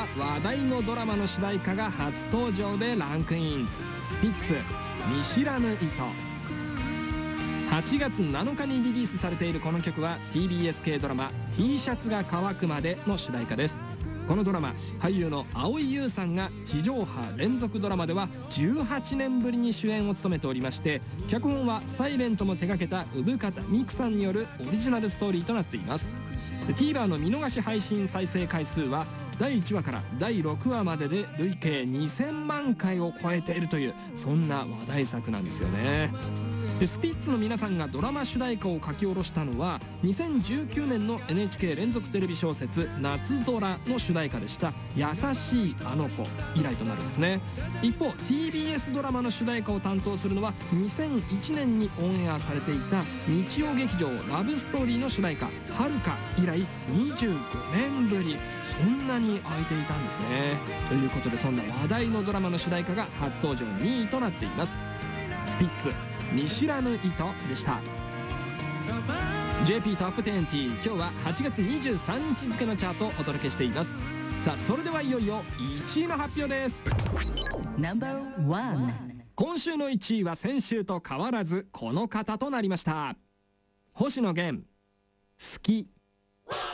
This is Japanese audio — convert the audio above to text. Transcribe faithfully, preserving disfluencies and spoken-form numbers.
は話題のドラマの主題歌が初登場でランクイン。スピッツ、見知らぬ糸。はちがつなのかにリリースされているこの曲は ティービーエス 系ドラマ T シャツが乾くまでの主題歌です。このドラマ、俳優の蒼井優さんが地上波連続ドラマではじゅうはちねんぶりに主演を務めておりまして、脚本はサイレントも手掛けた生方美久さんによるオリジナルストーリーとなっています。で ティーバー の見逃し配信再生回数はだいいちわからだいろくわまでで累計にせんまんかいを超えているという、そんな話題作なんですよね。でスピッツの皆さんがドラマ主題歌を書き下ろしたのはにせんじゅうきゅうねんの エヌエイチケー 連続テレビ小説「夏空」の主題歌でした「優しいあの子」以来となるんですね。一方 ティービーエス ドラマの主題歌を担当するのはにせんいちねんにオンエアされていた日曜劇場「ラブストーリー」の主題歌「はるか」以来にじゅうごねんぶり、そんなに空いていたんですね。ということで、そんな話題のドラマの主題歌が初登場にいとなっています。スピッツ、見知らぬ糸でした。 ジェーピー トップじゅう、今日ははちがつにじゅうさんにち付のチャートをお届けしています。さあ、それではいよいよいちいの発表です。 ナンバーワン。 今週のいちいは先週と変わらずこの方となりました。星野源、好き。